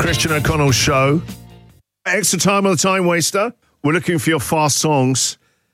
Christian O'Connell Show. Extra time on the Time Waster. We're looking for your fast songs.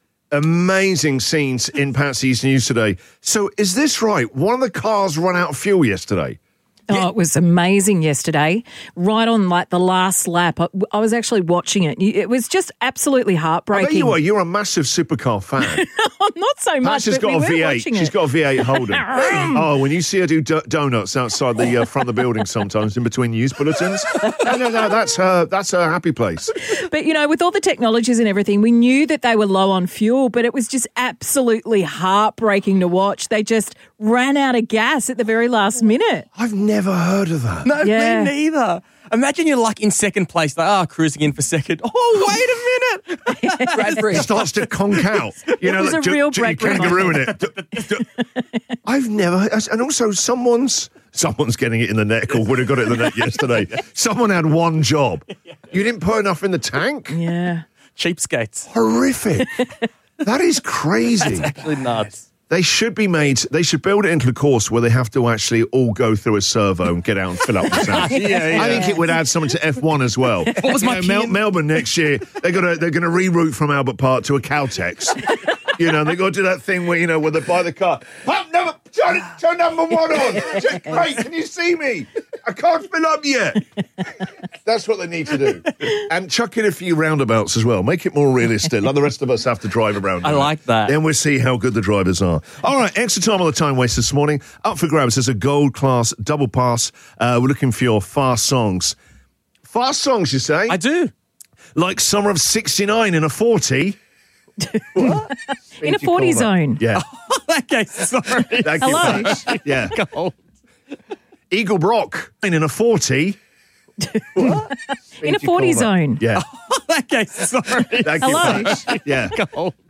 Amazing scenes in Patsy's News today. So is this right? One of the cars ran out of fuel yesterday. Oh, it was amazing yesterday. Right on like the last lap. I was actually watching it. It was just absolutely heartbreaking. I bet you are. You're a massive supercar fan. I'm not so much. Patsy's got a V8. She's got a V8 Holden. Oh, when you see her do donuts outside the front of the building sometimes in between news bulletins. No, that's her happy place. But, you know, with all the technologies and everything, we knew that they were low on fuel, but it was just absolutely heartbreaking to watch. They just ran out of gas at the very last minute. I've never heard of that. No, me neither. Imagine you're like in second place, like, cruising in for second. Oh, wait a minute. Bradbury starts to conk out. You know, It was a real Bradbury kangaroo in it. I've never, and also someone's getting it in the neck or would have got it in the neck yesterday. Someone had one job. You didn't put enough in the tank? Yeah. Cheapskates. Horrific. That is crazy. That's actually nuts. They should build it into the course where they have to actually all go through a servo and get out and fill up the tank. I think it would add something to F1 as well. What was my Melbourne next year, they're gonna reroute from Albert Park to a Caltex. You know, they got to do that thing where, where they buy the car. Turn number one on. Great, can you see me? I can't fill up yet. That's what they need to do. And chuck in a few roundabouts as well. Make it more realistic. Like the rest of us have to drive around. I like that. Then we'll see how good the drivers are. All right, extra time on the Time Waste this morning. Up for grabs is a gold class double pass. We're looking for your fast songs. Fast songs, you say? I do. Like Summer of 69 in a 40. What? In a 40 zone. Yeah. Okay, sorry. Hello. Yeah. Gold. Eagle Brock in a 40. What? In a 40 zone. Yeah. Okay, sorry. Hello. Yeah. Gold.